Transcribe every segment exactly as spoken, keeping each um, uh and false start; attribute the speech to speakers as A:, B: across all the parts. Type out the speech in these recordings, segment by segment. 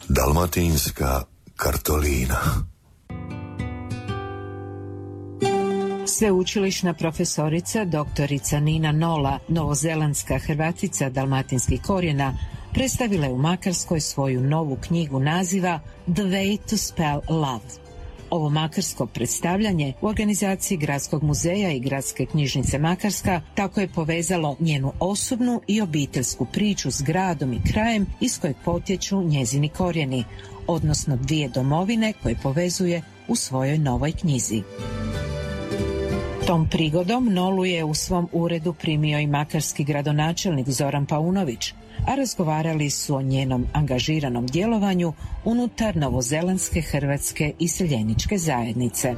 A: Dalmatinska kartolina.
B: Sveučilišna profesorica doktorica Nina Nola, novozelandska Hrvatica dalmatinskih korijena, predstavila je u Makarskoj svoju novu knjigu naziva The Way to Spell Love. Ovo makarsko predstavljanje u organizaciji Gradskog muzeja i Gradske knjižnice Makarska tako je povezalo njenu osobnu i obiteljsku priču s gradom i krajem iz kojeg potječu njezini korijeni, odnosno dvije domovine koje povezuje u svojoj novoj knjizi. Tom prigodom Nolu je u svom uredu primio i makarski gradonačelnik Zoran Paunović, a razgovarali su o njenom angažiranom djelovanju unutar novozelandske hrvatske iseljeničke zajednice.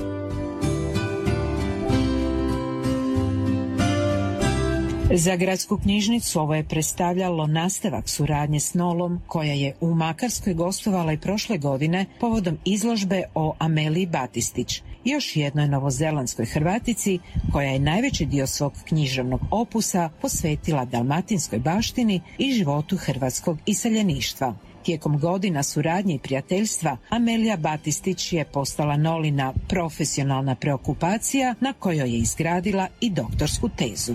B: Za Gradsku knjižnicu ovo je predstavljalo nastavak suradnje s Nolom, koja je u Makarskoj gostovala i prošle godine povodom izložbe o Ameliji Batistić, još jednoj novozelandskoj Hrvatici koja je najveći dio svog književnog opusa posvetila dalmatinskoj baštini i životu hrvatskog iseljeništva. Tijekom godina suradnje i prijateljstva Amelija Batistić je postala Nolina profesionalna preokupacija na kojoj je izgradila i doktorsku tezu.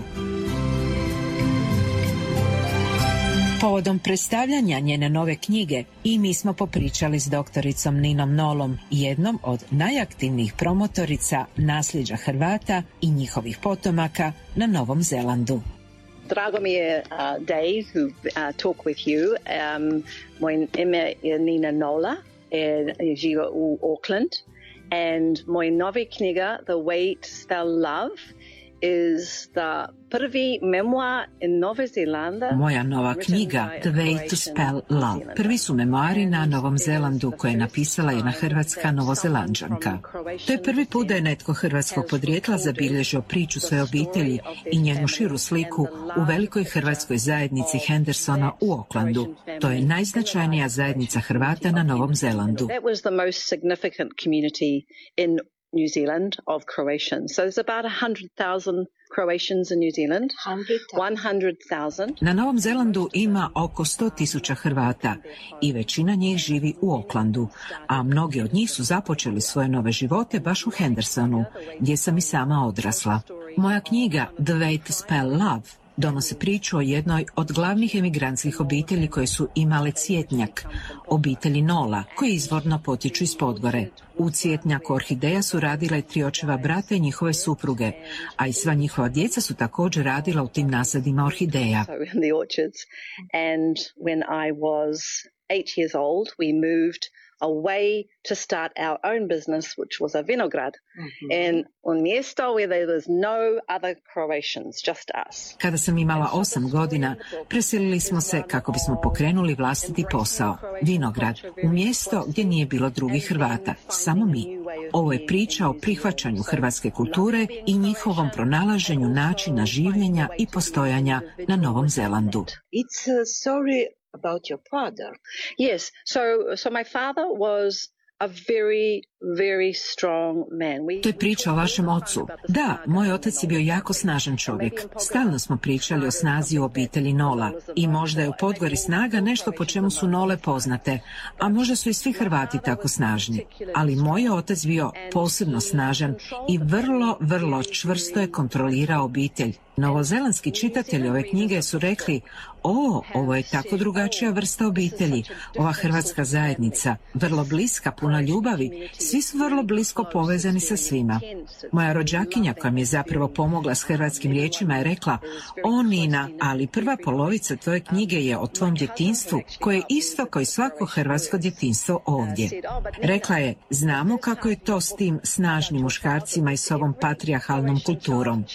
B: Povodom predstavljanja njene nove knjige i mi smo popričali s doktoricom Ninom Nolom, jednom od najaktivnijih promotorica nasljeđa Hrvata i njihovih potomaka na Novom Zelandu.
C: Drago mi je uh, Dave who uh, talk with you. Um, moje ime je Nina Nola, je živa u Auckland, and moja nova knjiga The Way to Spell Love is the prvi memoir in Nova Zelanda.
B: Moja nova knjiga The Way to Spell Love. Prvi su memoari na Novom Zelandu koje je napisala jedna hrvatska novozelanđanka. To je prvi put da je netko hrvatskog podrijetla zabilježio priču svoje obitelji i njenu širu sliku u velikoj hrvatskoj zajednici Hendersona u Aucklandu. To je najznačajnija zajednica Hrvata na Novom Zelandu.
C: That was the most significant community in New Zealand of Croatians. So there's about one hundred thousand Croatians in New Zealand. one hundred thousand.
B: Na Novom Zelandu ima oko sto tisuća Hrvata i većina njih živi u Aucklandu, a mnogi od njih su započeli svoje nove živote baš u Hendersonu, gdje sam i sama odrasla. Moja knjiga The Way to Spell Love donose priču o jednoj od glavnih emigrantskih obitelji koje su imale cvjetnjak, obitelji Nola, koji izvorno potječu iz Podgore. U cvjetnjaku orhideja su radila i tri očeva brata i njihove supruge, a i sva njihova djeca su također radila u tim nasadima orhideja.
C: And when I was eight years old, we moved away to start our own business, which was a vinograd, mm-hmm. and on mjesto where there was no other Croatians, just us.
B: Kada sam imala osam godina, preselili smo se kako bismo pokrenuli vlastiti posao, vinograd, u mjesto gdje nije bilo drugih Hrvata, samo mi. Ovo je priča o prihvaćanju hrvatske kulture i njihovom pronalaženju načina življenja i postojanja na Novom Zelandu.
D: It's a story about your father.
C: Yes, so so my father was a very, very strong man. We...
B: To je priča o vašem ocu. Da, moj otac je bio jako snažan čovjek. Stalno smo pričali o snazi u obitelji Nola i možda je u Podgori snaga nešto po čemu su Nole poznate, a možda su i svi Hrvati tako snažni. Ali moj je otac bio posebno snažan i vrlo, vrlo čvrsto je kontrolirao obitelj. Novozelandski čitatelji ove knjige su rekli: o, ovo je tako drugačija vrsta obitelji, ova hrvatska zajednica, vrlo bliska, puna ljubavi, svi su vrlo blisko povezani sa svima. Moja rođakinja koja mi je zapravo pomogla s hrvatskim riječima je rekla: o Nina, ali prva polovica tvoje knjige je o tvom djetinjstvu, koje je isto kao i svako hrvatsko djetinjstvo ovdje. Rekla je: znamo kako je to s tim snažnim muškarcima i s ovom patrijarhalnom kulturom.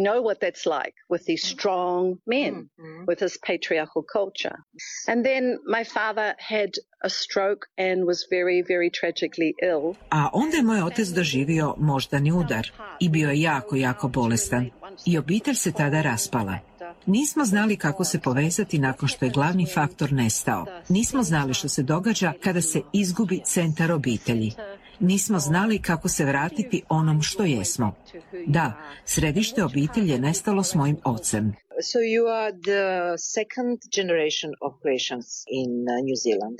C: Like with these strong men, mm-hmm. with this patriarchal culture. And then my father had a stroke and was very, very tragically ill.
B: A onda je moj otac doživio moždani udar i bio je jako, jako bolestan. I obitelj se tada raspala. Nismo znali kako se povezati nakon što je glavni faktor nestao. Nismo znali što se događa kada se izgubi centar obitelji. Nismo znali kako se vratiti onom što jesmo. Da, središte obitelji je nestalo s mojim ocem.
D: So you are the second generation of Croatians in uh, New Zealand.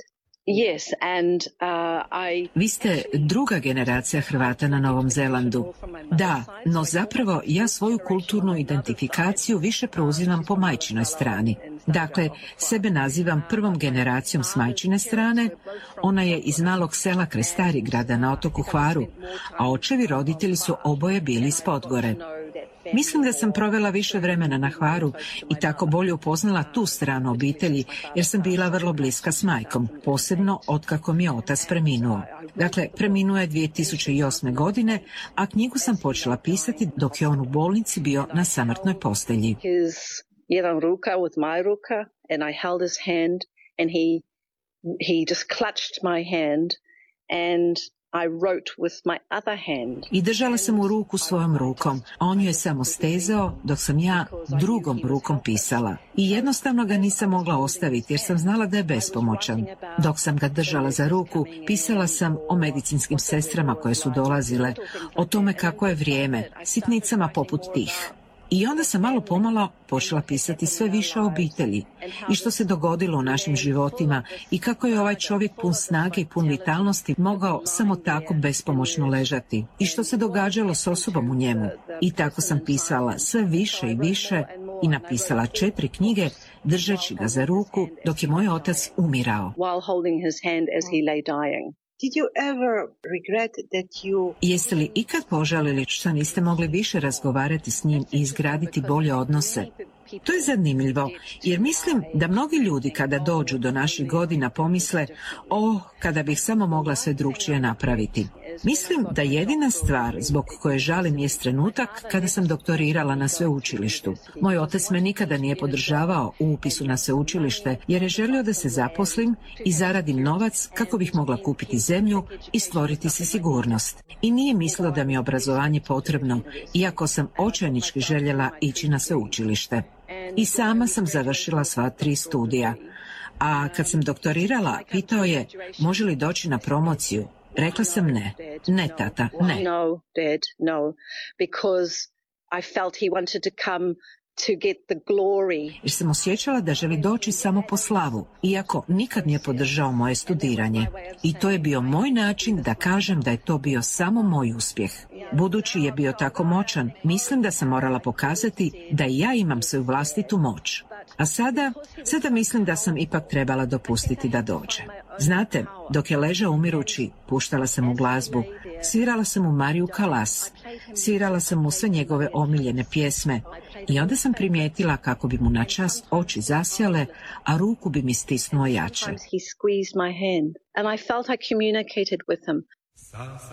C: Yes, and uh, I...
B: Vi ste druga generacija Hrvata na Novom Zelandu. Da, no zapravo ja svoju kulturnu identifikaciju više preuzimam po majčinoj strani. Dakle, sebe nazivam prvom generacijom s majčine strane, ona je iz malog sela kraj Starigrada na otoku Hvaru, a očevi roditelji su oboje bili iz Podgore. Mislim da sam provela više vremena na Hvaru i tako bolje upoznala tu stranu obitelji, jer sam bila vrlo bliska s majkom, posebno otkako mi je otac preminuo. Dakle, preminuo je dvije tisuće osme. godine, a knjigu sam počela pisati dok je on u bolnici bio na samrtnoj postelji.
C: His jedan ruka with my ruka, and I held his hand, and he he just clutched my hand, and I wrote with my other hand.
B: I držala sam u ruku svojom rukom, a on ju je samo stezao, dok sam ja drugom rukom pisala. I jednostavno ga nisam mogla ostaviti, jer sam znala da je bespomoćan. Dok sam ga držala za ruku, pisala sam o medicinskim sestrama koje su dolazile, o tome kako je vrijeme, sitnicama poput tih. I onda sam malo pomalo počela pisati sve više o obitelji i što se dogodilo u našim životima i kako je ovaj čovjek pun snage i pun vitalnosti mogao samo tako bespomoćno ležati i što se događalo s osobom u njemu. I tako sam pisala sve više i više i napisala četiri knjige držeći ga za ruku dok je moj otac umirao.
D: Did you ever regret that you...
B: Jeste li ikad požalili što niste mogli više razgovarati s njim i izgraditi bolje odnose? To je zanimljivo, jer mislim da mnogi ljudi kada dođu do naših godina pomisle, oh, kada bih samo mogla sve drugčije napraviti. Mislim da jedina stvar zbog koje žalim je trenutak kada sam doktorirala na sveučilištu. Moj otac me nikada nije podržavao u upisu na sveučilište jer je želio da se zaposlim i zaradim novac kako bih mogla kupiti zemlju i stvoriti si sigurnost. I nije mislio da mi je obrazovanje potrebno, iako sam očajnički željela ići na sveučilište. I sama sam završila sva tri studija. A kad sam doktorirala, pitao je, može li doći na promociju? Rekla sam ne. Ne, tata, ne.
C: No, Dad, no. Because I felt he wanted to come to get the glory.
B: Jer sam osjećala da želi doći samo po slavu, iako nikad nije podržao moje studiranje. I to je bio moj način da kažem da je to bio samo moj uspjeh. Budući je bio tako moćan, mislim da sam morala pokazati da i ja imam svoju vlastitu moć. A sada, sada mislim da sam ipak trebala dopustiti da dođe. Znate, dok je ležao umirući, puštala sam mu glazbu, svirala sam mu Mariju Kalas, svirala sam mu sve njegove omiljene pjesme i onda sam primijetila kako bi mu na čas oči zasjale, a ruku bi mi stisnuo jače.